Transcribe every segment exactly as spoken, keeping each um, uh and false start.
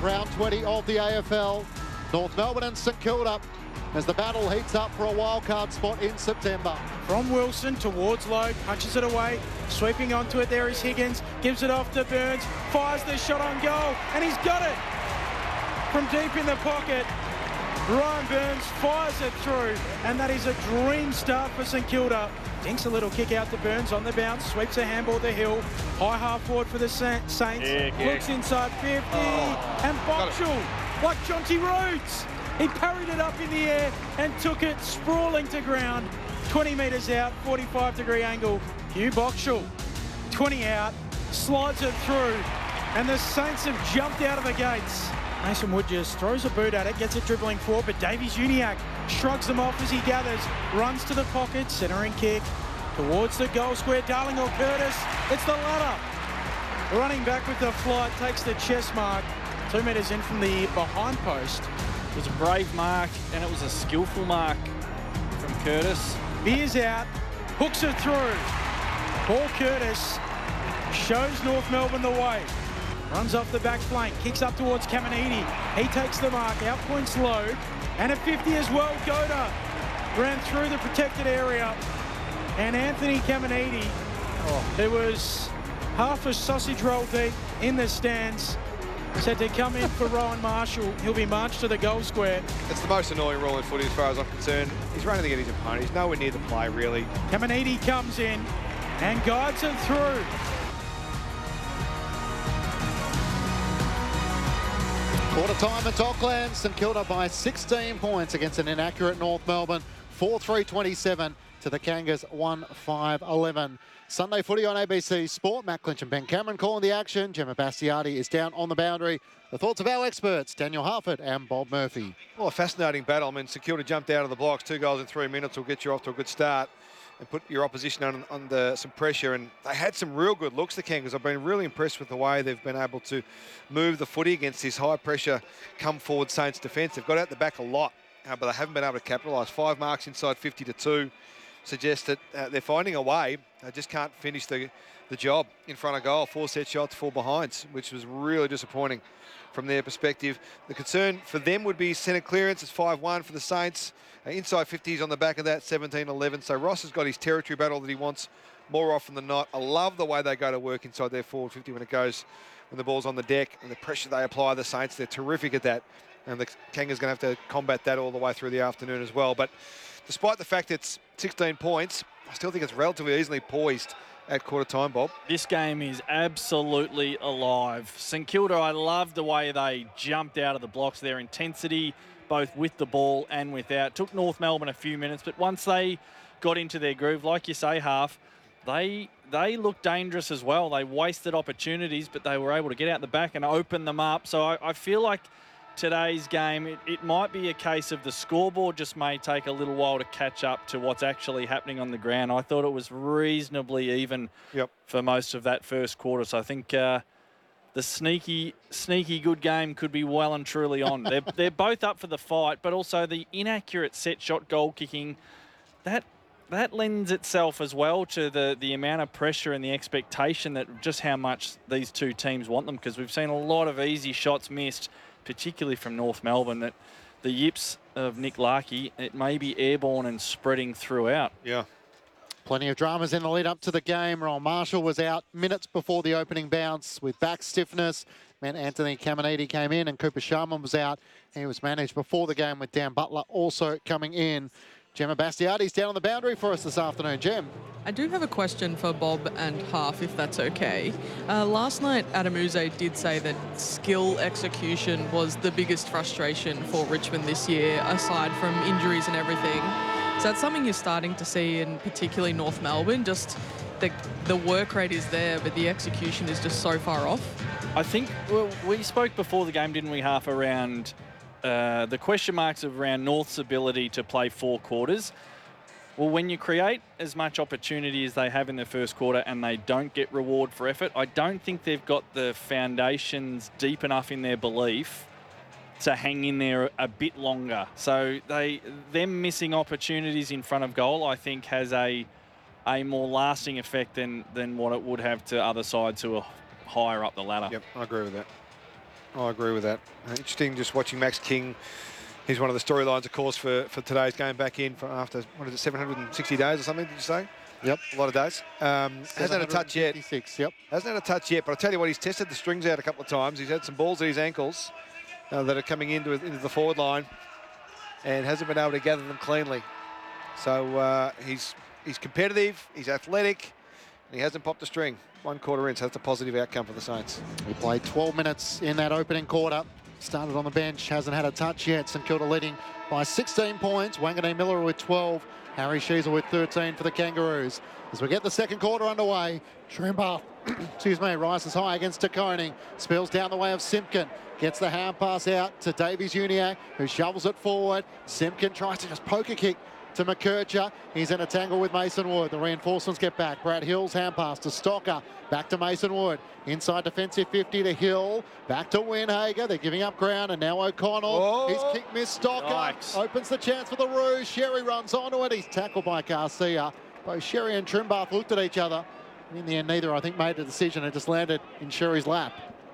round twenty of the A F L. North Melbourne and St Kilda as the battle heats up for a wildcard spot in September. From Wilson towards Logue, punches it away, sweeping onto it, there is Higgins, gives it off to Burns, fires the shot on goal, and he's got it! From deep in the pocket, Ryan Burns fires it through, and that is a dream start for St Kilda. Dinks a little kick out to Burns on the bounce, sweeps a handball to Hill, high half forward for the Saints, yeah, yeah. looks inside fifty, oh, and Boxall, like Jonty Rhodes, he parried it up in the air and took it sprawling to ground. twenty metres out, forty-five degree angle. Hugh Boxall, twenty out, slides it through, and the Saints have jumped out of the gates. Mason Wood just throws a boot at it, gets it dribbling forward, but Davies Uniacke shrugs them off as he gathers, runs to the pocket, centering kick towards the goal square. Darling or Curtis, it's the ladder. Running back with the flight, takes the chest mark, two metres in from the behind post. It was a brave mark, and it was a skillful mark from Curtis. Beers out, hooks it through. Paul Curtis shows North Melbourne the way. Runs off the back flank, kicks up towards Caminiti. He takes the mark, out points Logue, and at fifty as well, Goda ran through the protected area. And Anthony Caminiti, oh, there was half a sausage roll deep in the stands. Said to come in for Rowan Marshall. He'll be marched to the goal square. It's the most annoying rule in footy as far as I'm concerned. He's running to get his opponent. He's nowhere near the play, really. Caminiti comes in and guides it through. Quarter time at Docklands, St Kilda by sixteen points against an inaccurate North Melbourne. four three twenty-seven to the Kangas one five eleven. Sunday footy on A B C Sport. Matt Clinch and Ben Cameron calling the action. Gemma Bastiardi is down on the boundary. The thoughts of our experts, Daniel Harford and Bob Murphy. Well, a fascinating battle. I mean, St Kilda jumped out of the blocks. Two goals in three minutes will get you off to a good start and put your opposition on, under some pressure. And they had some real good looks, the Kangas. I've been really impressed with the way they've been able to move the footy against this high-pressure come-forward Saints defence. They've got out the back a lot, uh, but they haven't been able to capitalise. Five marks inside fifty to two suggests that uh, they're finding a way. They just can't finish the, the job in front of goal. Four set shots, four behinds, which was really disappointing from their perspective. The concern for them would be centre clearance. It's five one for the Saints. Uh, inside fifties on the back of that, seventeen eleven. So Ross has got his territory battle that he wants more often than not. I love the way they go to work inside their forward fifty when it goes, when the ball's on the deck and the pressure they apply. The Saints, they're terrific at that. And the Kangas going to have to combat that all the way through the afternoon as well. But despite the fact it's sixteen points, I still think it's relatively easily poised at quarter time, Bob. This game is absolutely alive. St Kilda, I love the way they jumped out of the blocks, their intensity, both with the ball and without. Took North Melbourne a few minutes, but once they got into their groove, like you say, Half, they they looked dangerous as well. They wasted opportunities, but they were able to get out the back and open them up. So I, I feel like today's game, it, it might be a case of the scoreboard just may take a little while to catch up to what's actually happening on the ground. I thought it was reasonably even yep. for most of that first quarter. So I think uh, the sneaky, sneaky good game could be well and truly on. they're, they're both up for the fight, but also the inaccurate set shot goal kicking, that that lends itself as well to the, the amount of pressure and the expectation that just how much these two teams want them, because we've seen a lot of easy shots missed, particularly from North Melbourne, that the yips of Nick Larkey, it may be airborne and spreading throughout. Yeah. Plenty of dramas in the lead up to the game. Ron Marshall was out minutes before the opening bounce with back stiffness. Meant Anthony Caminiti came in and Cooper Sharman was out. He was managed before the game with Dan Butler also coming in. Gemma Bastiardi's down on the boundary for us this afternoon. Gem. I do have a question for Bob and Half, if that's okay. Uh, last night, Adam Uze did say that skill execution was the biggest frustration for Richmond this year, aside from injuries and everything. Is that something you're starting to see in particularly North Melbourne? Just the, the work rate is there, but the execution is just so far off? I think well, we spoke before the game, didn't we, Half, around uh, the question marks around North's ability to play four quarters. Well, when you create as much opportunity as they have in the first quarter and they don't get reward for effort, I don't think they've got the foundations deep enough in their belief to hang in there a bit longer. So they them missing opportunities in front of goal, I think, has a a more lasting effect than than what it would have to other sides who are higher up the ladder. Yep, I agree with that. I agree with that. Interesting just watching Max King. He's one of the storylines, of course, for, for today's game back in for after, what is it, seven hundred sixty days or something, did you say? Yep. A lot of days. Um, hasn't had a touch yet. Yep. Hasn't had a touch yet, but I'll tell you what, he's tested the strings out a couple of times. He's had some balls at his ankles uh, that are coming into, into the forward line and hasn't been able to gather them cleanly. So uh, he's, he's competitive, he's athletic, and he hasn't popped a string. One quarter in, so that's a positive outcome for the Saints. He played twelve minutes in that opening quarter. Started on the bench, hasn't had a touch yet. St Kilda leading by sixteen points. Wanganeen Miller with twelve. Harry Sheezel with thirteen for the Kangaroos. As we get the second quarter underway, Trimbath, excuse me, rises high against De Koning. Spills down the way of Simpkin. Gets the hand pass out to Davies-Uniacke, who shovels it forward. Simpkin tries to just poke a kick to McKercher. He's in a tangle with Mason Wood. The reinforcements get back. Brad Hill's hand pass to Stocker. Back to Mason Wood. Inside defensive fifty to Hill. Back to Winhager. They're giving up ground, and now O'Connell. Oh. His kick missed Stocker. Yikes. Opens the chance for the Roos. Sherry runs onto it. He's tackled by Garcia. Both Sherry and Trimbath looked at each other. In the end, neither, I think, made a decision. It just landed in Sherry's lap.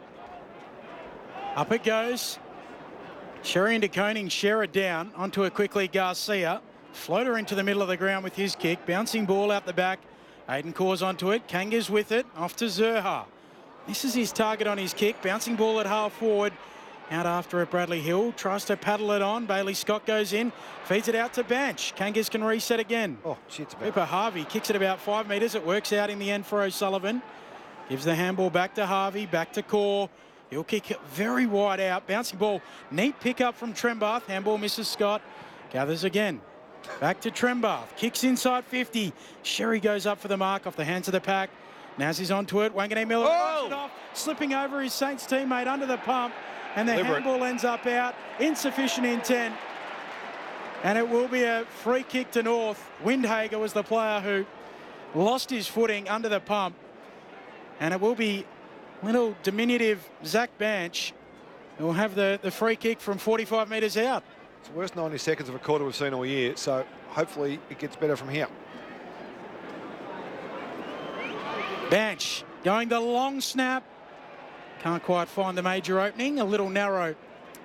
Up it goes. Sherry and De Koning share it down. Onto it quickly, Garcia. Floater into the middle of the ground with his kick. Bouncing ball out the back. Aiden Cors onto it. Kangas with it. Off to Zerha. This is his target on his kick. Bouncing ball at half forward. Out after it, Bradley Hill. Tries to paddle it on. Bailey Scott goes in. Feeds it out to Bench. Kangas can reset again. Oh, shit's about. Cooper Harvey kicks it about five metres. It works out in the end for O'Sullivan. Gives the handball back to Harvey. Back to Core. He'll kick it very wide out. Bouncing ball. Neat pick up from Trembath. Handball misses Scott. Gathers again. Back to Trembath. Kicks inside fifty. Sherry goes up for the mark off the hands of the pack. Naz is onto it. Wanganeen Miller Oh! it off, slipping over his Saints teammate under the pump. And the Deliberate. handball ends up out. Insufficient intent. And it will be a free kick to North. Windhager was the player who lost his footing under the pump. And it will be little diminutive Zach Banch who will have the, the free kick from forty-five metres out. It's the worst ninety seconds of a quarter we've seen all year, so hopefully it gets better from here. Banch going the long snap. Can't quite find the major opening, a little narrow.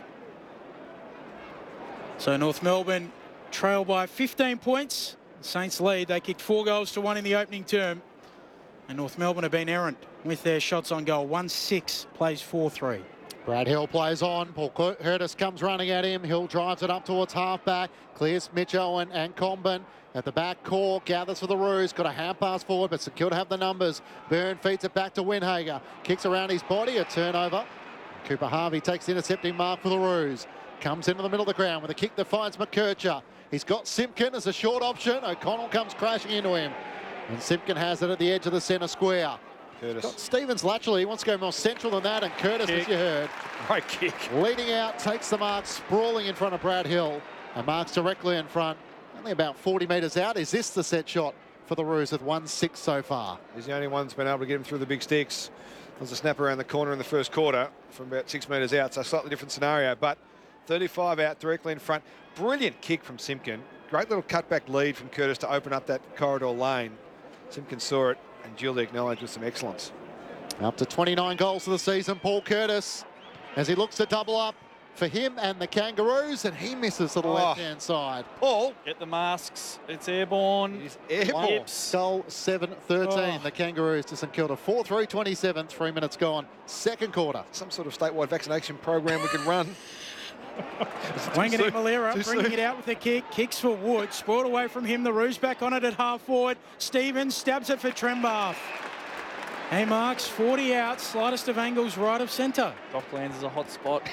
So North Melbourne trail by fifteen points. Saints lead. They kicked four goals to one in the opening term. And North Melbourne have been errant with their shots on goal. one six, plays four three. Brad Hill plays on. Paul Curtis comes running at him. Hill drives it up towards halfback. Clears Mitch Owen and Comben. At the back, Core gathers for the Roos. Got a hand pass forward, but St Kilda have the numbers. Byrne feeds it back to Winhager. Kicks around his body, a turnover. Cooper Harvey takes the intercepting mark for the Roos. Comes into the middle of the ground with a kick that finds McKercher. He's got Simpkin as a short option. O'Connell comes crashing into him. And Simpkin has it at the edge of the centre square. Curtis. Got Stevens laterally. He wants to go more central than that. And Curtis, Kick. as you heard, Great kick. leading out, takes the mark, sprawling in front of Brad Hill. And marks directly in front. Only about forty metres out. Is this the set shot for the Roos with one six so far? He's the only one that's been able to get him through the big sticks. There's a snap around the corner in the first quarter from about six metres out, so a slightly different scenario, but thirty-five out directly in front. Brilliant kick from Simpkin. Great little cutback lead from Curtis to open up that corridor lane. Simpkin saw it and duly acknowledged with some excellence. Up to twenty-nine goals for the season, Paul Curtis, as he looks to double up for him and the Kangaroos, and he misses to the Oh. left-hand side. Paul, Get the masks. It's airborne. he's airborne. One Yips. goal, seven thirteen. Oh. The Kangaroos to St Kilda. four three twenty-seven, three minutes gone. Second quarter. Some sort of statewide vaccination program we could run. Wanganeen Malera Too bringing soon. it out with a kick. Kicks for Wood. Spoiled away from him. The Roos back on it at half forward. Stevens stabs it for Trembath. Hey, marks forty out. Slightest of angles right of centre. Docklands is a hot spot.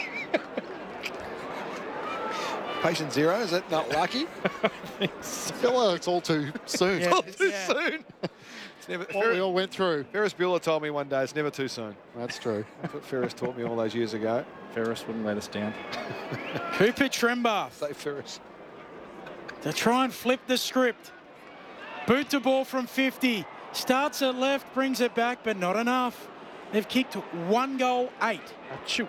Patient zero, is that not lucky? I feel like it's all too soon. Yeah. All too Yeah. soon. It's never, What we all went through. Ferris Bueller told me one day it's never too soon. That's true. That's what Ferris taught me all those years ago. Ferris wouldn't let us down. Cooper Trembath Say Ferris. to try and flip the script. Boot the ball from fifty. Starts at left, brings it back, but not enough. They've kicked one goal, eight. Achoo.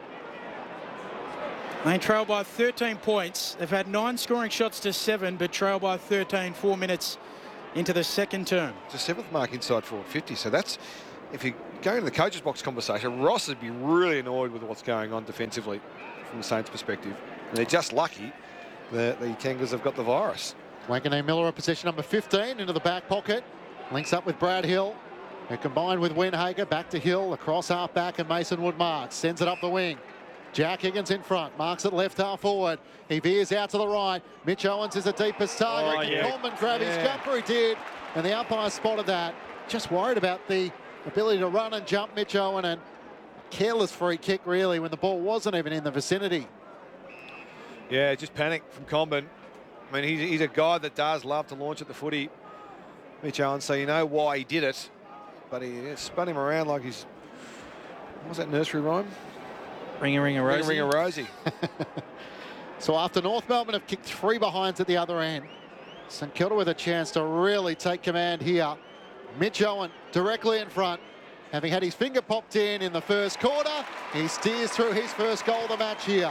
They trail by thirteen points. They've had nine scoring shots to seven, but trail by thirteen, four minutes into the second term. It's a seventh mark inside forward fifty, so that's, if you going to the coach's box conversation, Ross would be really annoyed with what's going on defensively from the Saints' perspective. And they're just lucky that the Kangas have got the virus. Wanganeen Miller, position number fifteen, into the back pocket. Links up with Brad Hill. And combined with Winhager, back to Hill, across half back, and Mason Wood marks. Sends it up the wing. Jack Higgins in front, marks it left half forward. He veers out to the right. Mitch Owens is the deepest target. Oh, Can yeah. Coleman grab his Yeah. jumper? He did. And the umpire spotted that. Just worried about the ability to run and jump Mitch Owen, and careless free kick really when the ball wasn't even in the vicinity. Yeah, just panic from Comben. I mean, he's, he's a guy that does love to launch at the footy, Mitch Owens, so you know why he did it. But he yeah, spun him around like he's, what was that nursery rhyme? Ring a ring a Ring Rosie. a ring a Rosie. So after North Melbourne have kicked three behinds at the other end, St Kilda with a chance to really take command here. Mitch Owen directly in front, having had his finger popped in in the first quarter. He steers through his first goal of the match here.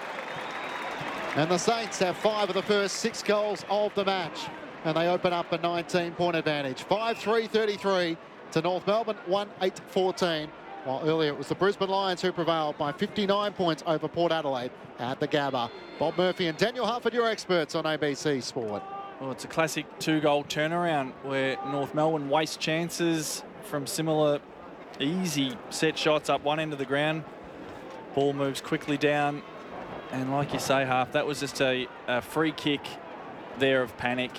And the Saints have five of the first six goals of the match, and they open up a nineteen point advantage. five three thirty-three to North Melbourne, one eight fourteen. While earlier it was the Brisbane Lions who prevailed by fifty-nine points over Port Adelaide at the Gabba. Bob Murphy and Daniel Hufford, your experts on A B C Sport. Well, it's a classic two-goal turnaround where North Melbourne waste chances from similar easy set shots up one end of the ground. Ball moves quickly down. And like you say, Half, that was just a, a free kick there of panic.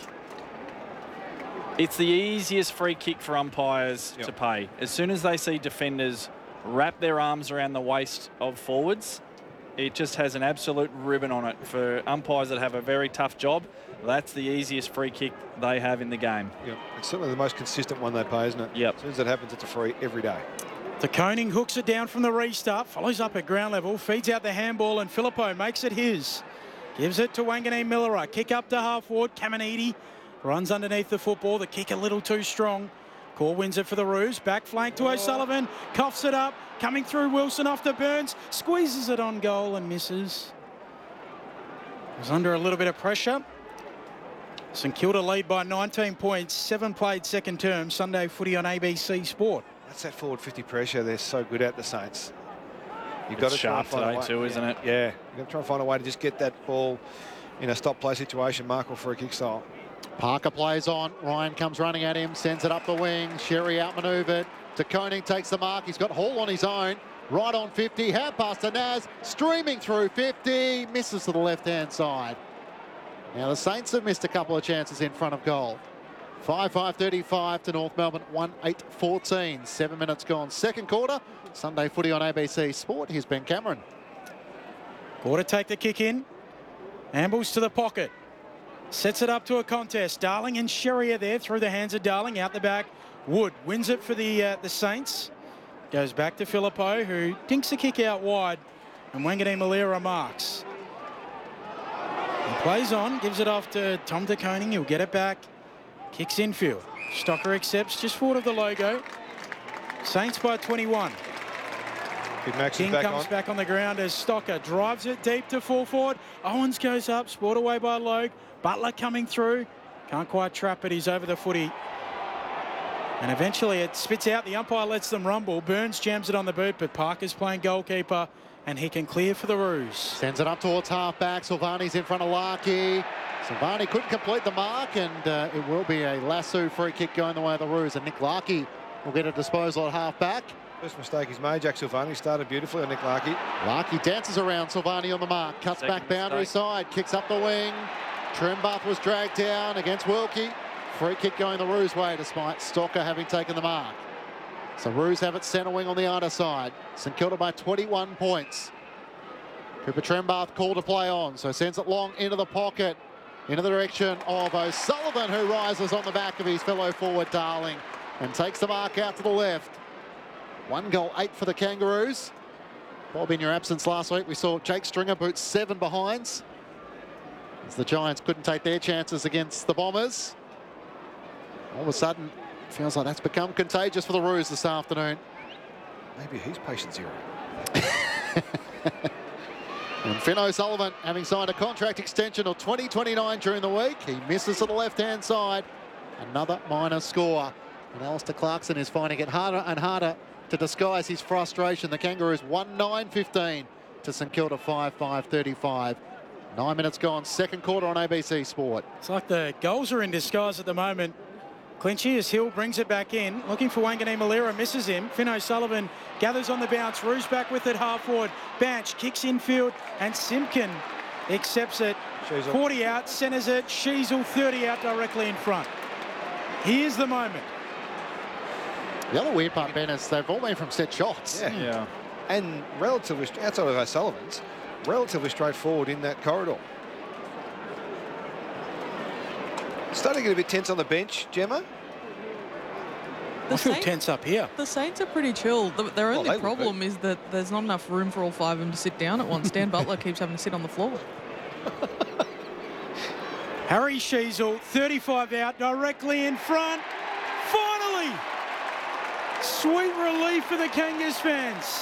It's the easiest free kick for umpires Yep. to pay. As soon as they see defenders wrap their arms around the waist of forwards, it just has an absolute ribbon on it. For umpires that have a very tough job, that's the easiest free kick they have in the game. Yep. It's certainly the most consistent one they pay, isn't it? Yep. As soon as that happens, it's a free every day. De Koning hooks it down from the restart, follows up at ground level, feeds out the handball, and Filippo makes it his. Gives it to Wanganeen Miller. Kick up to half forward. Caminiti runs underneath the football. The kick a little too strong. Core wins it for the Roos. Back flank to O'Sullivan. Coughs it up. Coming through Wilson off to Burns. Squeezes it on goal and misses. Was under a little bit of pressure. St Kilda lead by nineteen points. Seven played second term. Sunday footy on A B C Sport. That's that forward fifty pressure they're so good at, the Saints. You've It's got to try and sharp find a today way- too, isn't yeah, it? Yeah, you've got to try and find a way to just get that ball in a stop play situation, mark or free kick style. Parker plays on. Ryan comes running at him, sends it up the wing. Sherry outmaneuvered. De Koning takes the mark. He's got Hall on his own. Right on fifty. Hand pass to Naz. Streaming through fifty. Misses to the left-hand side. Now the Saints have missed a couple of chances in front of goal. five five thirty-five to North Melbourne. one eight fourteen. Seven minutes gone. Second quarter. Sunday footy on A B C Sport. Here's Ben Cameron. Quarter take the kick in. Ambles to the pocket. Sets it up to a contest. Darling and Sherry are there through the hands of Darling. Out the back. Wood wins it for the uh, the Saints. Goes back to Filippo, who dinks the kick out wide. And Wanganeen Malera marks. He plays on. Gives it off to Tom De Koning. He'll get it back. Kicks infield. Stocker accepts just forward of the logo. Saints by twenty-one. Big Max King is back comes on. back on the ground as Stocker drives it deep to full forward. Owens goes up, sport away by Logue. Butler coming through. Can't quite trap it, he's over the footy. And eventually it spits out, the umpire lets them rumble. Burns jams it on the boot, but Parker's playing goalkeeper and he can clear for the Roos. Sends it up towards half-back. Silvani's in front of Larkey. Silvani couldn't complete the mark, and uh, it will be a lasso free kick going the way of the Roos. And Nick Larkey will get a disposal at half-back. First mistake he's made. Jack Silvani started beautifully on Nick Larkey. Larkey dances around Silvani on the mark. Cuts Second back boundary mistake. side. Kicks up the wing. Trembath was dragged down against Wilkie. Free kick going the Roos way despite Stocker having taken the mark. So Roos have it centre wing on the other side. St Kilda by twenty-one points. Cooper Trembath called to play on, so sends it long into the pocket, into the direction of O'Sullivan, who rises on the back of his fellow forward Darling and takes the mark out to the left. One goal, eight for the Kangaroos. Bob, in your absence last week, we saw Jake Stringer boot seven behinds as the Giants couldn't take their chances against the Bombers. All of a sudden, feels like that's become contagious for the Roos this afternoon. Maybe he's patient zero. And Finn O'Sullivan, having signed a contract extension of twenty twenty-nine during the week, he misses to the left-hand side. Another minor score. And Alistair Clarkson is finding it harder and harder to disguise his frustration. The Kangaroos won nine fifteen to St Kilda five five thirty-five. Nine minutes gone, second quarter on A B C Sport. It's like the goals are in disguise at the moment. Clinchy as Hill brings it back in, looking for Wanganeen Malera, misses him. Finn O'Sullivan gathers on the bounce, Roos back with it half forward. Banch kicks infield and Simpkin accepts it. Sheasel. forty out, centres it. Sheasel thirty out directly in front. Here's the moment. The other weird part, Ben, is they've all been from set shots. Yeah. Yeah. And relatively, outside of O'Sullivan's, relatively straightforward in that corridor. Starting to get a bit tense on the bench, Gemma. The I feel Saints- tense up here. The Saints are pretty chill. The, their Well, only they would problem is that there's not enough room for all five of them to sit down at once. Dan Butler keeps having to sit on the floor. Harry Sheasel, thirty-five out, directly in front. Finally! Sweet relief for the Kangas fans.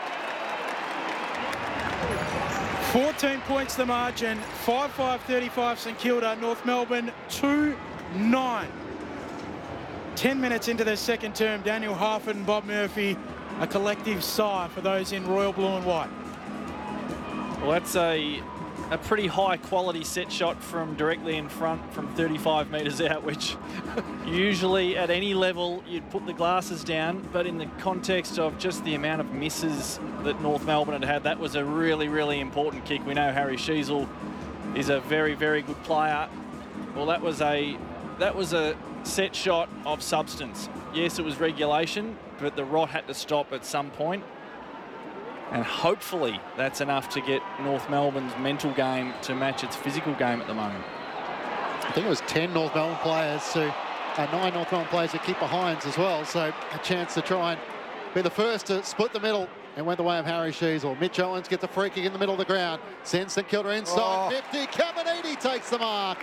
fourteen points the margin, five five thirty-five St Kilda, North Melbourne two nine. ten minutes into the second term, Daniel Harford and Bob Murphy, a collective sigh for those in royal blue and white. Well, that's a a pretty high quality set shot from directly in front from thirty-five metres out, which usually at any level you'd put the glasses down, but in the context of just the amount of misses that North Melbourne had had, that was a really, really important kick. We know Harry Sheasel is a very, very good player. Well, that was a that was a set shot of substance. Yes, it was regulation, but the rot had to stop at some point. And hopefully that's enough to get North Melbourne's mental game to match its physical game at the moment. I think it was ten North Melbourne players who, uh, nine North Melbourne players who keep behinds as well. So a chance to try and be the first to split the middle. And went the way of Harry Sheasel. Mitch Owens gets a free kick in the middle of the ground. Sends St Kilda inside Oh. fifty. Caminiti takes the mark.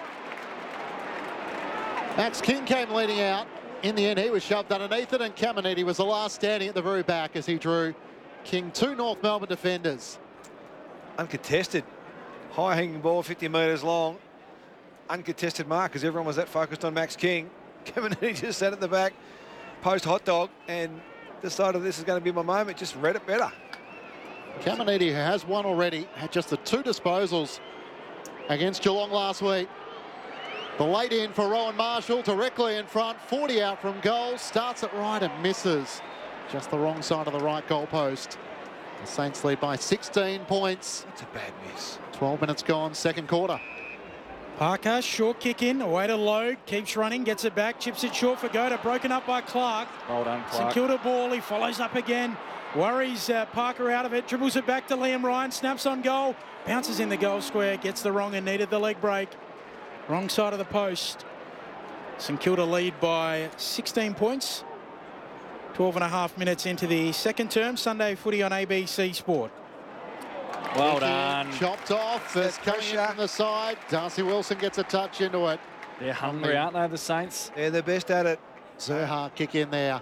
Max King came leading out. In the end, he was shoved underneath it, and Caminiti was the last standing at the very back as he drew King two North Melbourne defenders. Uncontested. High hanging ball, fifty metres long. Uncontested mark because everyone was that focused on Max King. Kevin he just sat at the back, post hot dog, and decided this is going to be my moment. Just read it better. Caminiti, who has one already, had just the two disposals against Geelong last week. The late in for Rowan Marshall, directly in front, forty out from goal, starts it right and misses. Just the wrong side of the right goalpost. The Saints lead by sixteen points. That's a bad miss. twelve minutes gone, second quarter. Parker, short kick in, away to Logue, keeps running, gets it back, chips it short for Goda, broken up by Clark. Well done, St Clark. Kilda ball, he follows up again, worries uh, Parker out of it, dribbles it back to Liam Ryan, snaps on goal, bounces in the goal square, gets the wrong and needed the leg break. Wrong side of the post. St Kilda lead by sixteen points. twelve and a half minutes into the second term. Sunday footy on A B C Sport. Well Vicky done. Chopped off, That's it's coming in pressure. from the side. Darcy Wilson gets a touch into it. They're hungry, aren't they, the Saints? They're the best at it. Zerha kick in there.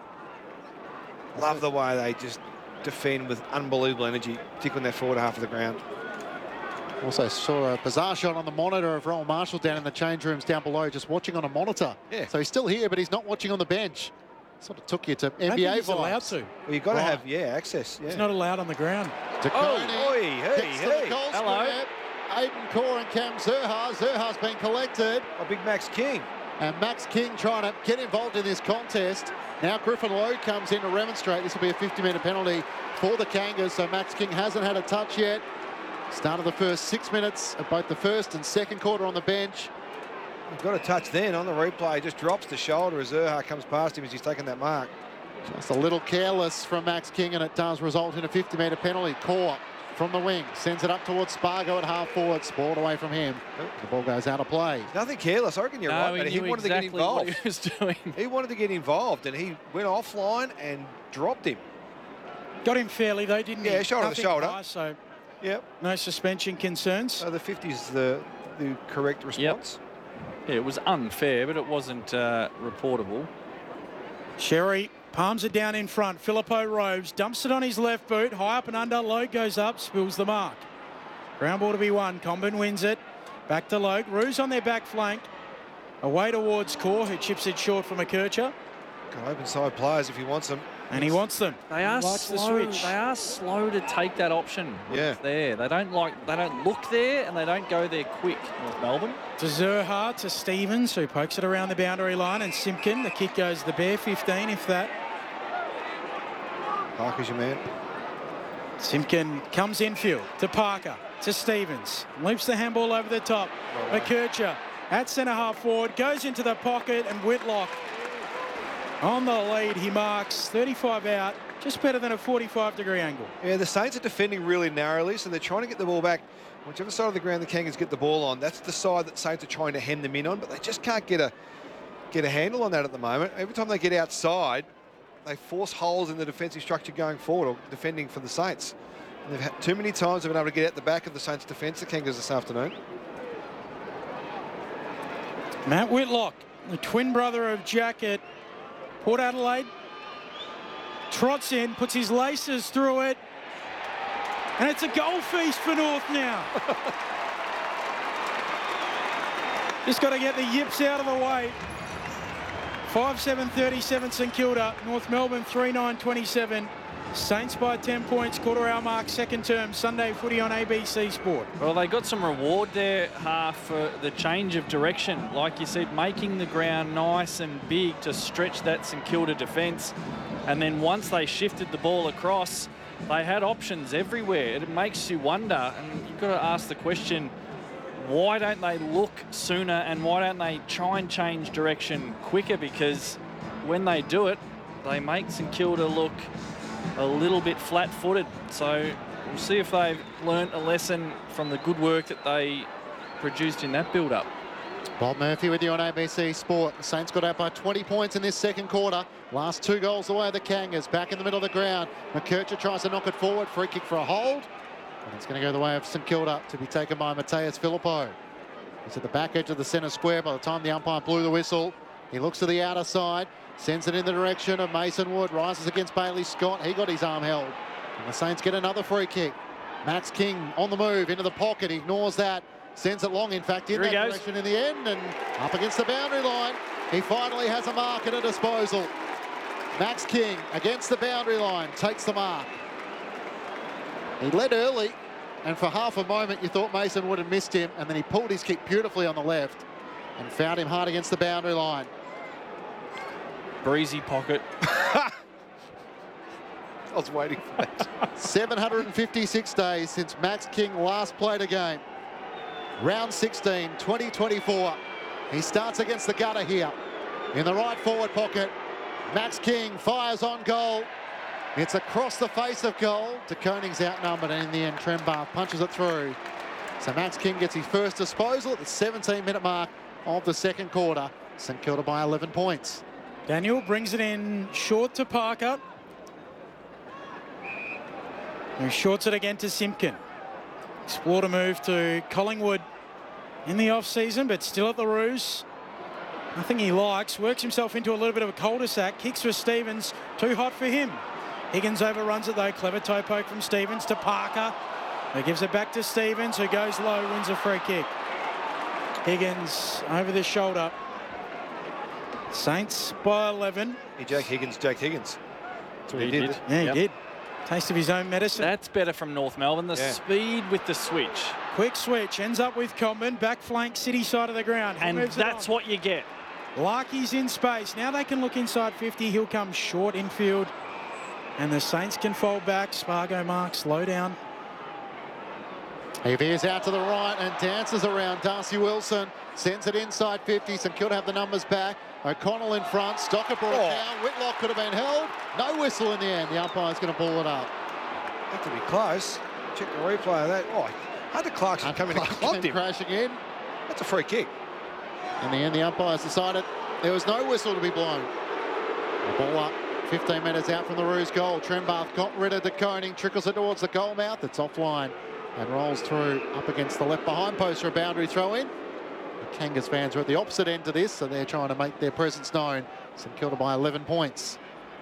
Love the way they just defend with unbelievable energy, particularly in that forward half of the ground. Also saw a bizarre shot on the monitor of Rowan Marshall down in the change rooms down below, just watching on a monitor. Yeah. So he's still here, but he's not watching on the bench. Sort of took you to I don't N B A think he's allowed vibes. to. Well, you've got to Right. have, yeah, access. Yeah. He's not allowed on the ground. De Oh, Koning oi, hey, kicks to hey. the goal Hello. square. Aiden Core and Cam Zerha. Zerha's been collected. A big Max King. And Max King trying to get involved in this contest. Now Griffin Lowe comes in to remonstrate. This will be a fifty metre penalty for the Kangas. So Max King hasn't had a touch yet. Start of the first six minutes of both the first and second quarter on the bench. He's got a touch then on the replay. Just drops the shoulder as Zerha comes past him as he's taking that mark. Just a little careless from Max King, and it does result in a fifty metre penalty. Core from the wing sends it up towards Spargo at half forward. Spoiled away from him. The ball goes out of play. Nothing careless. I reckon you're No, right, he but he knew wanted exactly to get what involved. he was doing. He wanted to get involved, and he went offline and dropped him. Got him fairly though, didn't he? Yeah, shoulder to Nothing shoulder. high, so Yep. no suspension concerns. So the fifty's the the correct response. Yeah, it was unfair, but it wasn't uh, reportable. Sherry palms it down in front. Filippo Robes dumps it on his left boot. High up and under. Logue goes up, spills the mark. Ground ball to be won. Comben wins it. Back to Logue. Roos on their back flank. Away towards Core, who chips it short from McKercher. Got open side players if he wants them. And he wants them. They are Likes slow. the switch. They are slow to take that option. when Yeah. it's there. They don't like. They don't look there, and they don't go there quick. North Melbourne. To Zerha, to Stevens, who pokes it around the boundary line, and Simpkin. The kick goes the bare fifteen, if that. Parker's your man. Simpkin comes infield to Parker, to Stevens. Loops the handball over the top. McKercher at centre half forward, goes into the pocket, and Whitlock on the lead. He marks thirty-five out, just better than a forty-five degree angle. Yeah, the Saints are defending really narrowly, so they're trying to get the ball back. Whichever side of the ground the Kangas get the ball on, that's the side that Saints are trying to hem them in on, but they just can't get a get a handle on that at the moment. Every time they get outside, they force holes in the defensive structure going forward or defending for the Saints. And they've had too many times they've been able to get out the back of the Saints defence, the Kangas, this afternoon. Matt Whitlock, the twin brother of Jack at Port Adelaide, trots in, puts his laces through it, and it's a goal feast for North now. Just got to get the yips out of the way. five seven thirty-seven St Kilda, North Melbourne three nine twenty-seven. Saints by ten points, quarter hour mark, second term, Sunday footy on A B C Sport. Well, they got some reward there, half for the change of direction. Like you said, making the ground nice and big to stretch that St Kilda defence. And then once they shifted the ball across, they had options everywhere. It makes you wonder, and you've got to ask the question, why don't they look sooner and why don't they try and change direction quicker? Because when they do it, they make St Kilda look a little bit flat-footed. So we'll see if they've learnt a lesson from the good work that they produced in that build-up. Bob Murphy with you on A B C Sport. The Saints got out by twenty points in this second quarter. Last two goals away, the Kangas back in the middle of the ground. McKercher tries to knock it forward. Free kick for a hold. And it's going to go the way of St Kilda to be taken by Mateus Filippo. He's at the back edge of the centre square by the time the umpire blew the whistle. He looks to the outer side, sends it in the direction of Mason Wood, rises against Bailey Scott. He got his arm held. And the Saints get another free kick. Max King on the move into the pocket. He ignores that. Sends it long, in fact, in Here that he goes. direction in the end. And up against the boundary line. He finally has a mark at a disposal. Max King against the boundary line takes the mark. He led early, and for half a moment you thought Mason Wood had missed him, and then he pulled his kick beautifully on the left and found him hard against the boundary line. Breezy pocket. I was waiting for that. seven hundred fifty-six days since Max King last played a game. Round sixteen, twenty twenty-four. He starts against the gutter here. In the right forward pocket, Max King fires on goal. It's across the face of goal. De Koning's outnumbered, and in the end, Trembath punches it through. So Max King gets his first disposal at the seventeen minute mark of the second quarter. St Kilda by eleven points. Daniel brings it in short to Parker, who shorts it again to Simpkin. Explored a move to Collingwood in the off-season, but still at the Roos. Nothing he likes. Works himself into a little bit of a cul-de-sac. Kicks for Stevens. Too hot for him. Higgins overruns it though. Clever toe poke from Stevens to Parker. He gives it back to Stevens, who goes low, wins a free kick. Higgins over the shoulder. Saints by eleven. Hey, Jack Higgins, Jack Higgins. That's what he, He did. did. Yeah, he Yep. did. Taste of his own medicine. That's better from North Melbourne. The Yeah. speed with the switch. Quick switch, ends up with Comben, back flank, City side of the ground. He And moves it that's on. what you get. Larky's in space. Now they can look inside fifty. He'll come short infield. And the Saints can fold back. Spargo marks, low down. He veers out to the right and dances around. Darcy Wilson sends it inside fifty. St Kilda have the numbers back. O'Connell in front. Stocker brought it Oh. down. Whitlock could have been held. No whistle in the end. The umpire's going to pull it up. Had to be close. Check the replay of that. Oh, Hunter Clarkson come in and Clark clocked came him. crashing in. That's a free kick. In the end, the umpires decided there was no whistle to be blown. The ball up, fifteen metres out from the Roos goal. Trembath got rid of De Koning, trickles it towards the goal mouth. It's offline and rolls through up against the left behind post for a boundary throw in. The Kangas fans are at the opposite end to this, so they're trying to make their presence known. St Kilda by eleven points.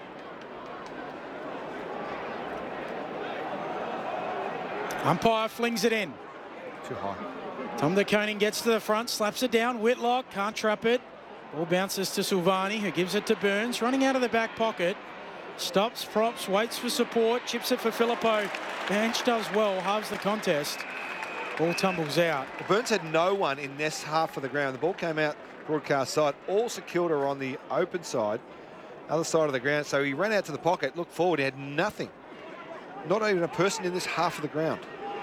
Umpire flings it in. Too high. Tom De Koning gets to the front, slaps it down. Whitlock can't trap it. Ball bounces to Silvani, who gives it to Burns. Running out of the back pocket Stops, props, waits for support, chips it for Filippo. Bench does well, halves the contest. Ball tumbles out. Well, Burns had no one in this half of the ground. The ball came out broadcast side. All St Kilda are on the open side, other side of the ground. So he ran out to the pocket, looked forward, he had nothing. Not even a person in this half of the ground.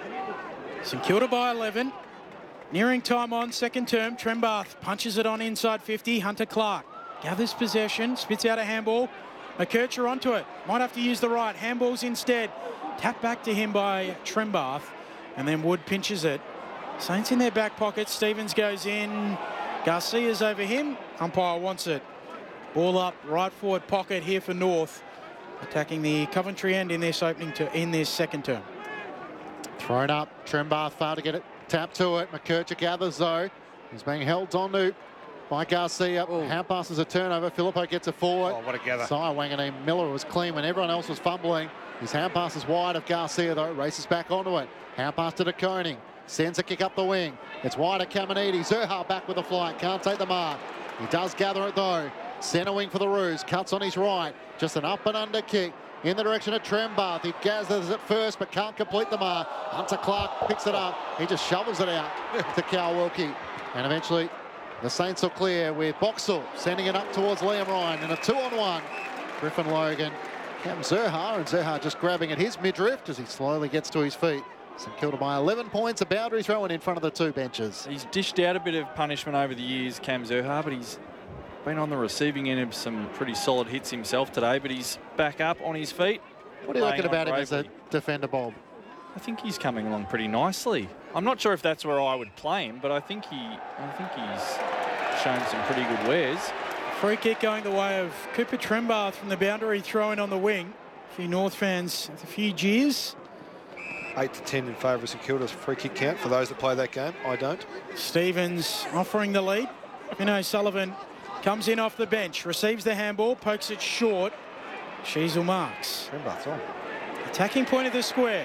St Kilda by eleven. Nearing time on second term. Trembath punches it on inside fifty. Hunter Clark gathers possession, spits out a handball. McKercher onto it. Might have to use the right. Handballs instead. Tap back to him by Trembath. And then Wood pinches it. Saints in their back pocket. Stevens goes in. Garcia's over him. Umpire wants it. Ball up, right forward pocket here for North. Attacking the Coventry end in this opening to in this second term. Thrown up. Trembath far to get it. Tap to it. McKercher gathers though. He's being held on to by Garcia. Hand passes a turnover. Filippo gets a forward. Oh, what a gather. Sai Wanganeen. Miller was clean when everyone else was fumbling. His hand pass is wide of Garcia though. Races back onto it. Hand pass to De Koning. Sends a kick up the wing. It's wide of Caminiti. Zerha back with the flight. Can't take the mark. He does gather it though. Centre wing for the Roos. Cuts on his right. Just an up and under kick in the direction of Trembath. He gathers it first but can't complete the mark. Hunter Clark picks it up. He just shovels it out to Cal Wilkie. And eventually the Saints will clear with Boxall sending it up towards Liam Ryan in a two on one. Griffin Logan. Captain Zerha, and Zerha just grabbing at his midriff as he slowly gets to his feet. St Kilda by eleven points, a boundary throw in front of the two benches. He's dished out a bit of punishment over the years, Cam Zerha, but he's been on the receiving end of some pretty solid hits himself today, but he's back up on his feet. What do you reckon about him bravely. as a defender, Bob? I think he's coming along pretty nicely. I'm not sure if that's where I would play him, but I think he, I think he's shown some pretty good wares. Free kick going the way of Cooper Trembath from the boundary, throwing on the wing. A few North fans with a few jeers. eight to ten in favour of St Kilda's free kick count for those that play that game. I don't. Stevens offering the lead. Fino Sullivan comes in off the bench, receives the handball, pokes it short. Sheasel marks. Trembath's on. Attacking point of the square.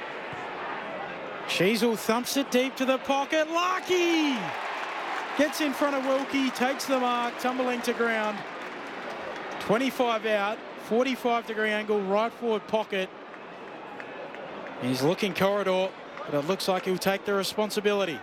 Sheasel thumps it deep to the pocket. Larkey gets in front of Wilkie, takes the mark, tumbling to ground. twenty-five out, forty-five degree angle, right forward pocket. He's looking corridor, but it looks like he'll take the responsibility.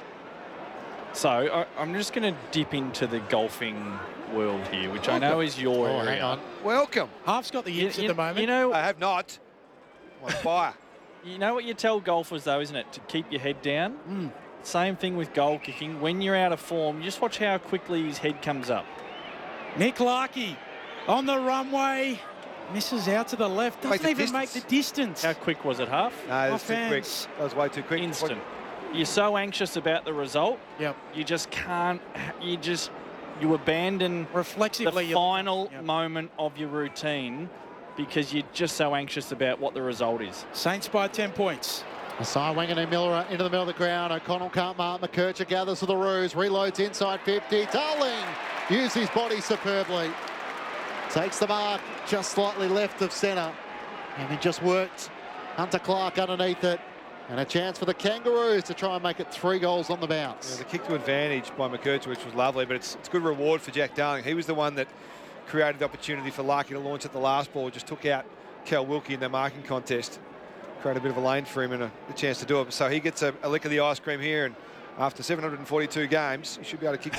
So I, I'm just going to dip into the golfing world here, which I know is your Oh, area. hang on. Welcome. Half's got the You, yips you- at the moment. you know, I have not. I'm on fire. you know what you tell golfers though, isn't it? To keep your head down. Mm. Same thing with goal kicking. When you're out of form, just watch how quickly his head comes up. Nick Larkey on the runway. Misses out to the left. Doesn't Make the even make the distance. distance. How quick was it, Half? No, that's Off too quick. hands. That was way too quick. Instant. You're so anxious about the result, Yep. you just can't, you just, you abandon the Reflexively. you- final Yep. moment of your routine because you're just so anxious about what the result is. Saints by ten points. Asai Wanganeen Miller into the middle of the ground. O'Connell can't mark. McKercher gathers for the Roos. Reloads inside fifty. Darling used his body superbly. Takes the mark just slightly left of centre. And he just worked Hunter Clark underneath it. And a chance for the Kangaroos to try and make it three goals on the bounce. Yeah, the kick to advantage by McKercher, which was lovely, but it's, it's good reward for Jack Darling. He was the one that created the opportunity for Larkey to launch at the last ball. Just took out Cal Wilkie in the marking contest. Created a bit of a lane for him and a, a chance to do it. So he gets a, a lick of the ice cream here, and after seven hundred forty-two games, he should be able to kick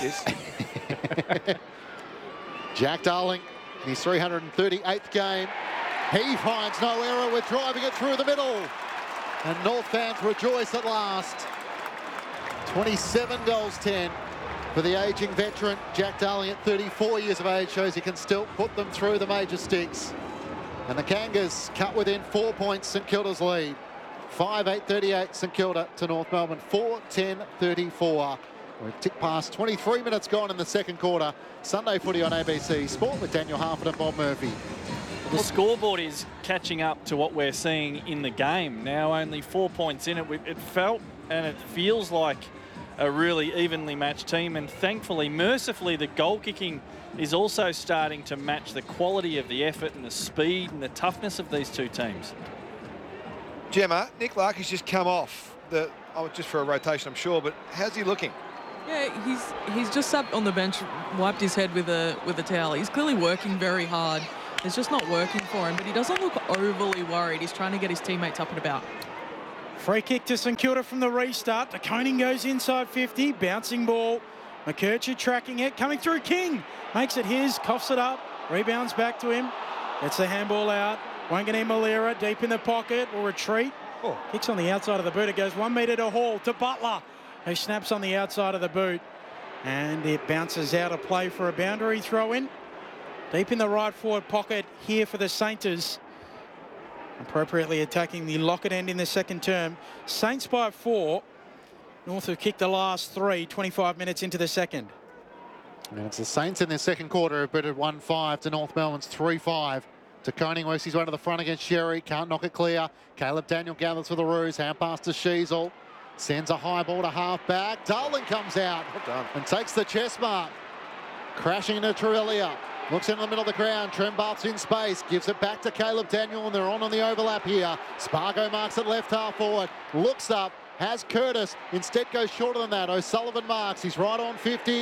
this. Jack Darling, in his three hundred thirty-eighth game. He finds no error with driving it through the middle. And North fans rejoice at last. twenty-seven goals, ten for the ageing veteran. Jack Darling at thirty-four years of age shows he can still put them through the major sticks. And the Kangas cut within four points St Kilda's lead. five eight thirty-eight St Kilda to North Melbourne, four ten thirty-four. We've ticked past twenty-three minutes gone in the second quarter. Sunday footy on A B C Sport with Daniel Harford and Bob Murphy. The scoreboard is catching up to what we're seeing in the game. Now only four points in it. It felt and it feels like a really evenly matched team, and thankfully, mercifully, the goal kicking is also starting to match the quality of the effort and the speed and the toughness of these two teams. Gemma, Nick Larkey's just come off, the, oh, just for a rotation, I'm sure, but how's he looking? Yeah, he's he's just sat on the bench, wiped his head with a with a towel. He's clearly working very hard. It's just not working for him, but he doesn't look overly worried. He's trying to get his teammates up and about. Free kick to St Kilda from the restart. De Koning goes inside fifty. Bouncing ball. McKercher tracking it. Coming through King. Makes it his. Coughs it up. Rebounds back to him. Gets the handball out. Wangani Malira deep in the pocket. Will retreat. Oh. Kicks on the outside of the boot. It goes one metre to Hall. To Butler, who snaps on the outside of the boot. And it bounces out of play for a boundary throw in. Deep in the right forward pocket here for the Sainters. Appropriately attacking the Lockett end in the second term. Saints by four. North have kicked the last three, twenty-five minutes into the second. And it's the Saints in their second quarter who beat it one five to North Melbourne's three five. De Koning works his way to the front against Sherry. Can't knock it clear. Caleb Daniel gathers for the Roos. Hand pass to Sheasel. Sends a high ball to half back. Darling comes out Well done. and takes the chest mark. Crashing into Trevella. Looks into the middle of the ground. Trembath's in space. Gives it back to Caleb Daniel, and they're on on the overlap here. Spargo marks it left half forward. Looks up. Has Curtis. Instead goes shorter than that. O'Sullivan marks. He's right on fifty.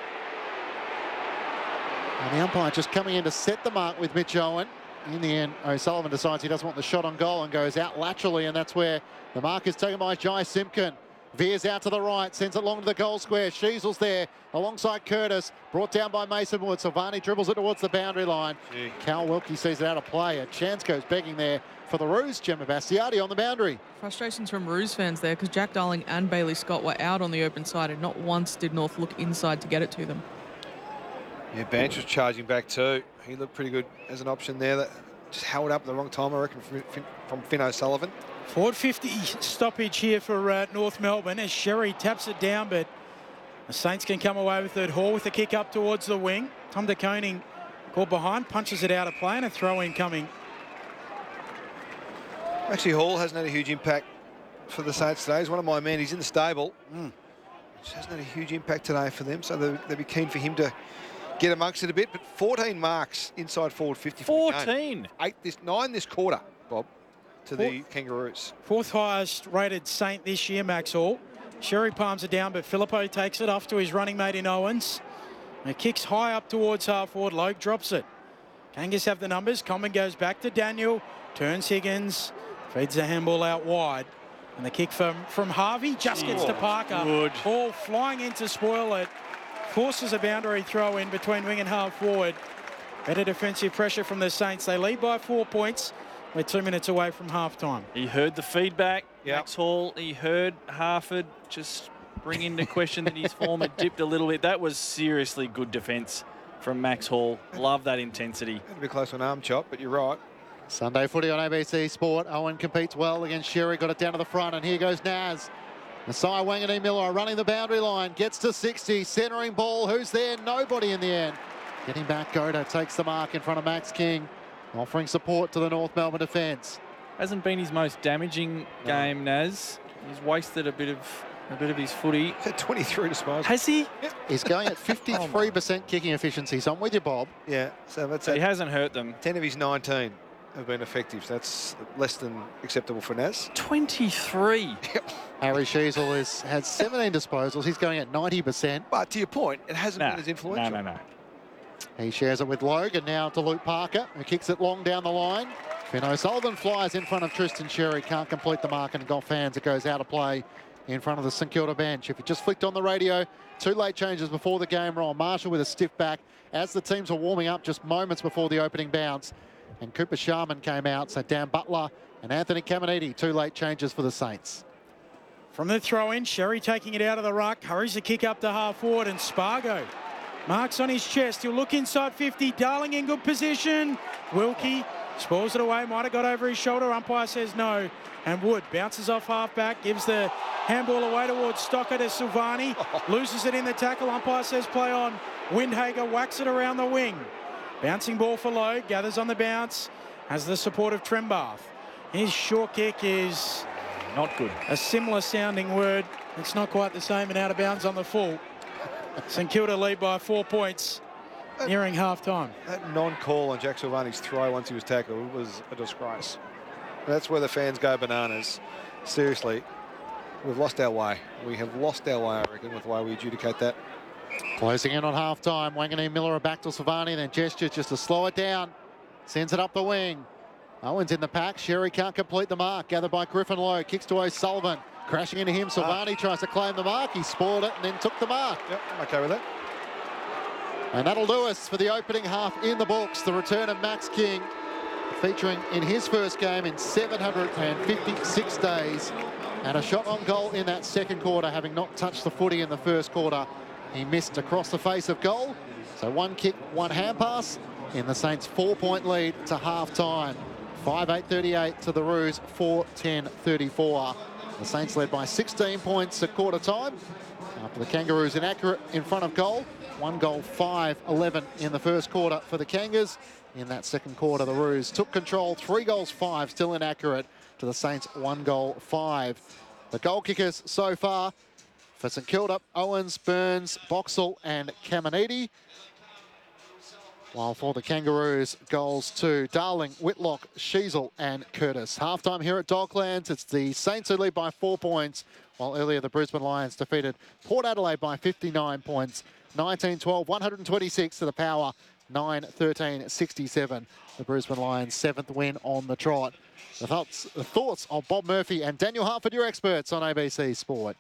And the umpire just coming in to set the mark with Mitch Owen. In the end, O'Sullivan decides he doesn't want the shot on goal and goes out laterally, and that's where the mark is taken by Jai Simpkin. Veers out to the right, sends it long to the goal square. Sheasel's there alongside Curtis. Brought down by Mason Wood. Silvani dribbles it towards the boundary line. Gee. Cal Wilkie sees it out of play. A chance goes begging there for the Roos. Gemma Bastiati on the boundary. Frustrations from Roos fans there because Jack Darling and Bailey Scott were out on the open side, and not once did North look inside to get it to them. Yeah, Banch was charging back too. He looked pretty good as an option there. That just held up at the wrong time, I reckon, from, from Finn O'Sullivan. Forward fifty stoppage here for uh, North Melbourne as Sherry taps it down, but the Saints can come away with it. Hall with the kick up towards the wing. Tom De Koning caught behind, punches it out of play, and a throw-in coming. Actually, Hall hasn't had a huge impact for the Saints today. He's one of my men. He's in the stable. Mm. Just hasn't had a huge impact today for them, so they'll, they'll be keen for him to get amongst it a bit. But fourteen marks inside forward fifty. for the game. fourteen. Eight this nine this quarter, Bob, to Four. the Kangaroos. Fourth highest rated Saint this year, Max Hall. Sherry palms it down, but Filippo takes it off to his running mate in Owens. And it kicks high up towards half forward. Logue drops it. Kangas have the numbers. Common goes back to Daniel. Turns Higgins. Feeds the handball out wide. And the kick from, from Harvey just gets Oh, to Parker. good. Ball flying in to spoil it. Forces a boundary throw in between wing and half forward. Better defensive pressure from the Saints. They lead by four points. We're two minutes away from half time. He heard the feedback. Yep. Max Hall, he heard Harford just bring into question that his form had dipped a little bit. That was seriously good defence from Max Hall. Love that intensity. Had to be close to an arm chop, but you're right. Sunday footy on A B C Sport. Owen competes well against Sherry. Got it down to the front, and here goes Naz. Masai Wangani Miller running the boundary line. Gets to sixty. Centering ball. Who's there? Nobody in the end. Getting back, Goda takes the mark in front of Max King. Offering support to the North Melbourne defence. Hasn't been his most damaging game, Naz. He's wasted a bit of a bit of his footy. He's had twenty-three disposals. Has he? He's going at fifty-three percent kicking efficiency. So I'm with you, Bob. Yeah, so that's So he at hasn't hurt them. ten of his nineteen have been effective. So that's less than acceptable for Naz. twenty-three. Harry Sheasel is, has seventeen disposals. He's going at ninety percent. But to your point, it hasn't Nah, been as influential. No, no, no. He shares it with Logan now to Luke Parker, who kicks it long down the line. Finn O'Sullivan flies in front of Tristan Sherry. Can't complete the mark, and golf fans, it goes out of play in front of the St Kilda bench. If you just flicked on the radio, two late changes before the game roll. Marshall with a stiff back as the teams were warming up just moments before the opening bounce. And Cooper Sharman came out, so Dan Butler and Anthony Caminiti, two late changes for the Saints. From the throw-in, Sherry taking it out of the ruck. Hurries the kick up to half forward, and Spargo marks on his chest. He'll look inside fifty. Darling in good position. Wilkie spoils it away. Might have got over his shoulder. Umpire says no. And Wood bounces off half-back. Gives the handball away towards Stocker to Silvani. Loses it in the tackle. Umpire says play on. Windhager whacks it around the wing. Bouncing ball for Logue. Gathers on the bounce. Has the support of Trembath. His short kick is Not good. a similar sounding word. It's not quite the same and out of bounds on the full. St Kilda lead by four points, nearing half-time. That non-call on Jack Silvani's throw once he was tackled was a disgrace. That's where the fans go bananas. Seriously, we've lost our way. We have lost our way, I reckon, with the way we adjudicate that. Closing in on half-time. Wangani Miller back to Silvani, then gestures just to slow it down. Sends it up the wing. Owens in the pack. Sherry can't complete the mark. Gathered by Griffin Lowe. Kicks to O'Sullivan. Crashing into him. Silvani tries to claim the mark. He spoiled it and then took the mark. Yep, I'm okay with that. And that'll do us for the opening half in the books. The return of Max King, featuring in his first game in seven hundred fifty-six days. And a shot on goal in that second quarter, having not touched the footy in the first quarter. He missed across the face of goal. So one kick, one hand pass in the Saints' four-point lead to half-time. five eight thirty-eight to the Roos, four ten thirty-four. The Saints led by sixteen points at quarter time. After the Kangaroos inaccurate in front of goal. One goal, five eleven in the first quarter for the Kangas. In that second quarter, the Roos took control. Three goals, five, still inaccurate to the Saints, one goal, five. The goal kickers so far for St Kilda: Owens, Burns, Boxall and Caminiti. While for the Kangaroos, goals to Darling, Whitlock, Sheasel and Curtis. Halftime here at Docklands. It's the Saints who lead by four points, while earlier the Brisbane Lions defeated Port Adelaide by fifty-nine points. nineteen twelve, one hundred twenty-six to the Power, nine thirteen sixty-seven. The Brisbane Lions' seventh win on the trot. The thoughts, the thoughts of Bob Murphy and Daniel Harford, your experts on A B C Sport.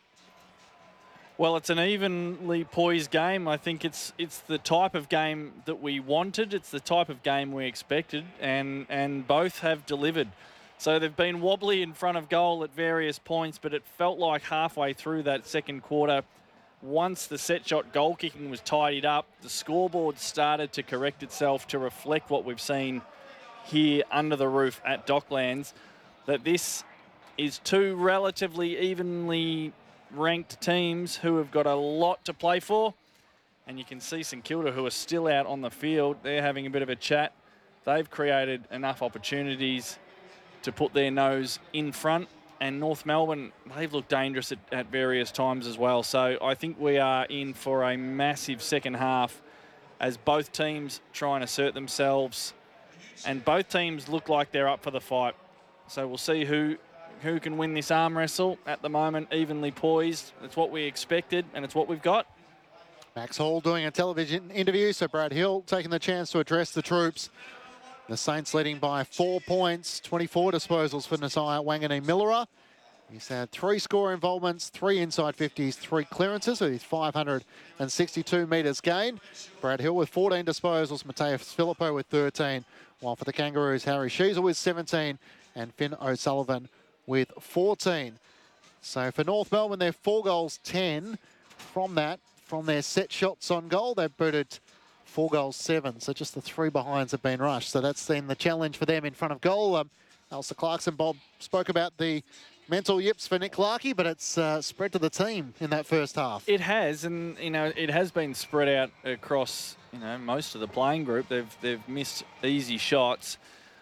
Well, it's an evenly poised game. I think it's it's the type of game that we wanted. It's the type of game we expected, and, and both have delivered. So they've been wobbly in front of goal at various points, but it felt like halfway through that second quarter, once the set shot goal kicking was tidied up, the scoreboard started to correct itself to reflect what we've seen here under the roof at Docklands, that this is two relatively evenly ranked teams who have got a lot to play for. And you can see St Kilda, who are still out on the field, they're having a bit of a chat. They've created enough opportunities to put their nose in front. And North Melbourne, they've looked dangerous at, at various times as well. So I think we are in for a massive second half as both teams try and assert themselves. And both teams look like they're up for the fight. So we'll see who who can win this arm wrestle. At the moment, evenly poised. It's what we expected, and it's what we've got. Max Hall doing a television interview, so Brad Hill taking the chance to address the troops. The Saints leading by four points, twenty-four disposals for Nasiah Wanganeen-Millera. He's had three score involvements, three inside fifties, three clearances with his five hundred sixty-two metres gained. Brad Hill with fourteen disposals, Mateus Filippo with thirteen, while for the Kangaroos, Harry Sheasel with seventeen and Finn O'Sullivan with fourteen. So for North Melbourne, they're four goals, ten. From that, from their set shots on goal, they've booted four goals, seven. So just the three behinds have been rushed. So that's been the challenge for them in front of goal. Um, Alistair Clarkson, Bob, spoke about the mental yips for Nick Larkey, but it's uh, spread to the team in that first half. It has, and you know, it has been spread out across, you know, most of the playing group. They've they've missed easy shots.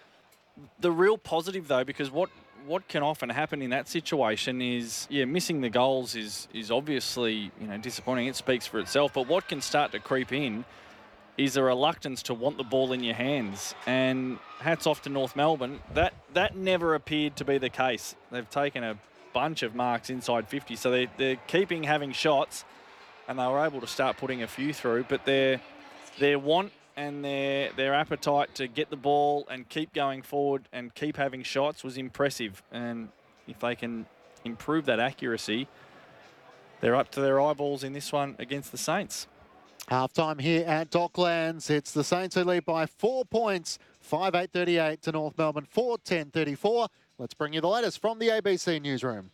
The real positive though, because what what can often happen in that situation is, yeah, missing the goals is is obviously, you know, disappointing. It speaks for itself. But what can start to creep in is a reluctance to want the ball in your hands. And hats off to North Melbourne. That that never appeared to be the case. They've taken a bunch of marks inside fifty, so they, they're keeping having shots, and they were able to start putting a few through. But their their want and their their appetite to get the ball and keep going forward and keep having shots was impressive. And if they can improve that accuracy, they're up to their eyeballs in this one against the Saints. Half-time here at Docklands. It's the Saints who lead by four points, five eight thirty-eight to North Melbourne, four ten thirty-four. Let's bring you the latest from the A B C Newsroom.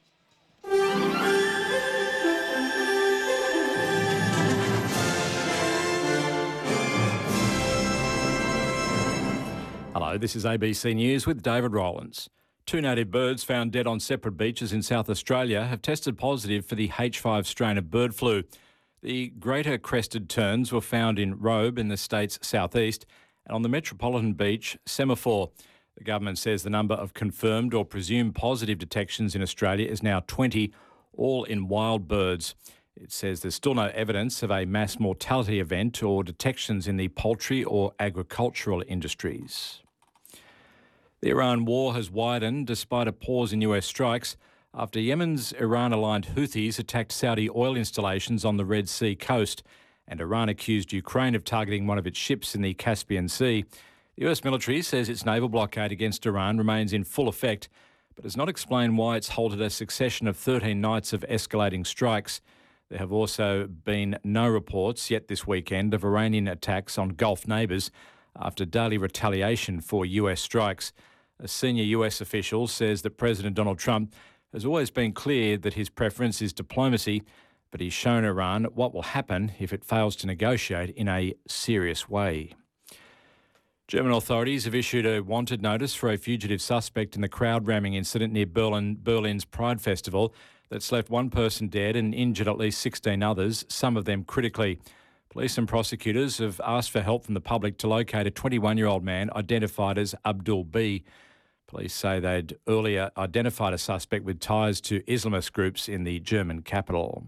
Hello, this is A B C News with David Rowlands. Two native birds found dead on separate beaches in South Australia have tested positive for the H five strain of bird flu. The greater crested terns were found in Robe in the state's southeast and on the metropolitan beach, Semaphore. The government says the number of confirmed or presumed positive detections in Australia is now twenty, all in wild birds. It says there's still no evidence of a mass mortality event or detections in the poultry or agricultural industries. The Iran war has widened despite a pause in U S strikes after Yemen's Iran-aligned Houthis attacked Saudi oil installations on the Red Sea coast, and Iran accused Ukraine of targeting one of its ships in the Caspian Sea. The U S military says its naval blockade against Iran remains in full effect, but has not explained why it's halted a succession of thirteen nights of escalating strikes. There have also been no reports yet this weekend of Iranian attacks on Gulf neighbours after daily retaliation for U S strikes. A senior U S official says that President Donald Trump has always been clear that his preference is diplomacy, but he's shown Iran what will happen if it fails to negotiate in a serious way. German authorities have issued a wanted notice for a fugitive suspect in the crowd ramming incident near Berlin, Berlin's Pride Festival that's left one person dead and injured at least sixteen others, some of them critically. Police and prosecutors have asked for help from the public to locate a twenty-one-year-old man identified as Abdul B. Police say they'd earlier identified a suspect with ties to Islamist groups in the German capital.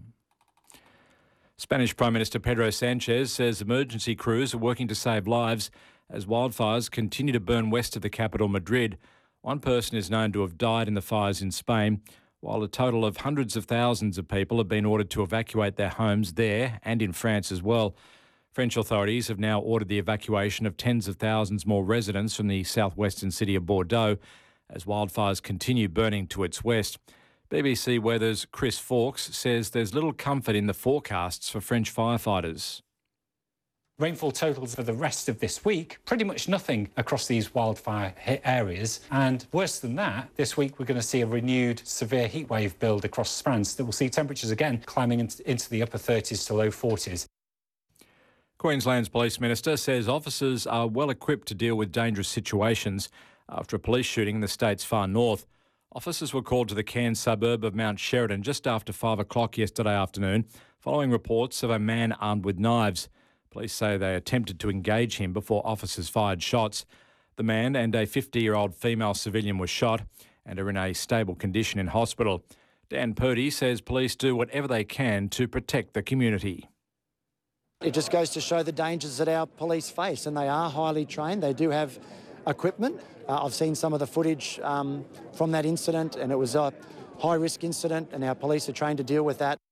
Spanish Prime Minister Pedro Sanchez says emergency crews are working to save lives as wildfires continue to burn west of the capital, Madrid. One person is known to have died in the fires in Spain, while a total of hundreds of thousands of people have been ordered to evacuate their homes there and in France as well. French authorities have now ordered the evacuation of tens of thousands more residents from the southwestern city of Bordeaux as wildfires continue burning to its west. B B C Weather's Chris Fawkes says there's little comfort in the forecasts for French firefighters. Rainfall totals for the rest of this week, pretty much nothing across these wildfire hit areas. And worse than that, this week we're going to see a renewed severe heatwave build across France that will see temperatures again climbing into the upper thirties to low forties. Queensland's Police Minister says officers are well equipped to deal with dangerous situations after a police shooting in the state's far north. Officers were called to the Cairns suburb of Mount Sheridan just after five o'clock yesterday afternoon, following reports of a man armed with knives. Police say they attempted to engage him before officers fired shots. The man and a fifty-year-old female civilian were shot and are in a stable condition in hospital. Dan Purdy says police do whatever they can to protect the community. It just goes to show the dangers that our police face, and they are highly trained. They do have equipment. Uh, I've seen some of the footage um, from that incident, and it was a high-risk incident, and our police are trained to deal with that.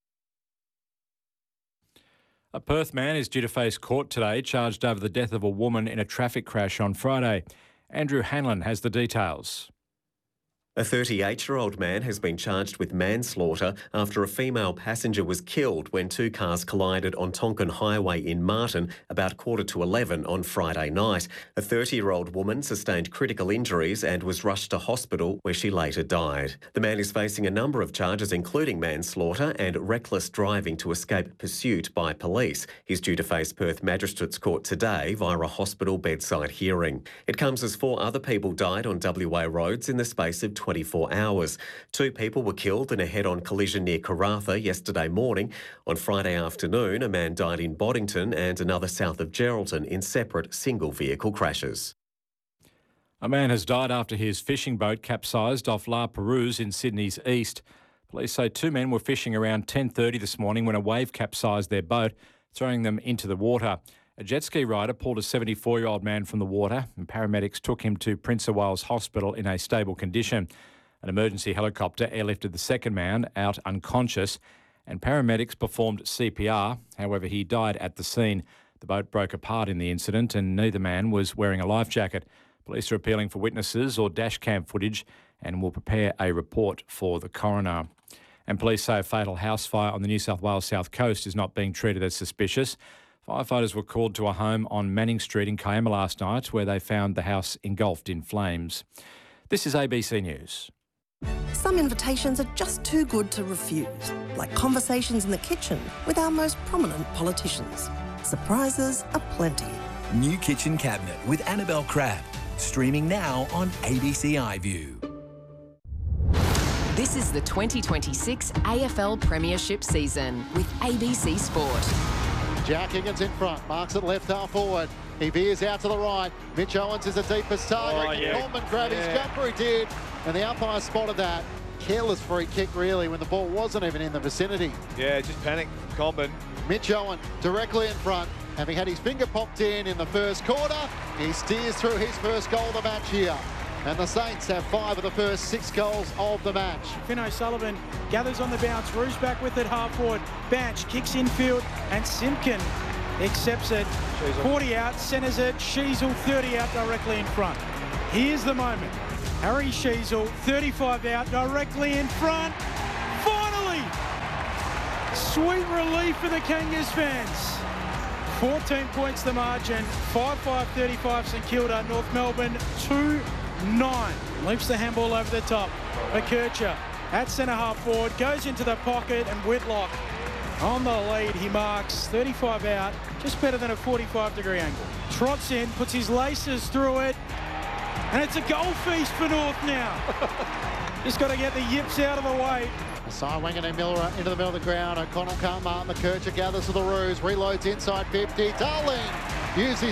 A Perth man is due to face court today, charged over the death of a woman in a traffic crash on Friday. Andrew Hanlon has the details. A thirty-eight-year-old man has been charged with manslaughter after a female passenger was killed when two cars collided on Tonkin Highway in Martin about quarter to eleven on Friday night. A thirty-year-old woman sustained critical injuries and was rushed to hospital where she later died. The man is facing a number of charges including manslaughter and reckless driving to escape pursuit by police. He's due to face Perth Magistrates Court today via a hospital bedside hearing. It comes as four other people died on W A roads in the space of twenty-four hours. Two people were killed in a head-on collision near Karratha yesterday morning. On Friday afternoon, a man died in Boddington and another south of Geraldton in separate single-vehicle crashes. A man has died after his fishing boat capsized off La Perouse in Sydney's east. Police say two men were fishing around ten thirty this morning when a wave capsized their boat, throwing them into the water. A jet ski rider pulled a seventy-four-year-old man from the water and paramedics took him to Prince of Wales Hospital in a stable condition. An emergency helicopter airlifted the second man out unconscious and paramedics performed C P R. However, he died at the scene. The boat broke apart in the incident and neither man was wearing a life jacket. Police are appealing for witnesses or dash cam footage and will prepare a report for the coroner. And police say a fatal house fire on the New South Wales South Coast is not being treated as suspicious. Firefighters were called to a home on Manning Street in Kiama last night where they found the house engulfed in flames. This is A B C News. Some invitations are just too good to refuse, like conversations in the kitchen with our most prominent politicians. Surprises are plenty. New Kitchen Cabinet with Annabelle Crabb, streaming now on A B C iView. This is the twenty twenty-six A F L Premiership season with A B C Sport. Jack Higgins in front, marks it left half forward. He veers out to the right. Mitch Owens is the deepest target. Oh, yeah. Coleman grabbed yeah. his jumper, he did. And the umpire spotted that. Careless free kick, really, when the ball wasn't even in the vicinity. Yeah, just panicked, Coleman. Mitch Owen directly in front. Having had his finger popped in in the first quarter, he steers through his first goal of the match here. And the Saints have five of the first six goals of the match. Finn O'Sullivan gathers on the bounce. Roos back with it half forward. Banch kicks infield and Simpkin accepts it. forty out, centres it. Sheasel thirty out directly in front. Here's the moment. Harry Sheasel, thirty-five out directly in front. Finally! Sweet relief for the Kangas fans. fourteen points the margin. five five thirty-five St Kilda. North Melbourne two nine. Leaps the handball over the top. McKercher at centre half forward. Goes into the pocket and Whitlock on the lead. He marks thirty-five out. Just better than a forty-five degree angle. Trots in, puts his laces through it. And it's a goal feast for North now. Just got to get the yips out of the way. Asai Wanganeen Miller into the middle of the ground. O'Connell can't mark. McKercher gathers to the ruse. Reloads inside fifty. Darling uses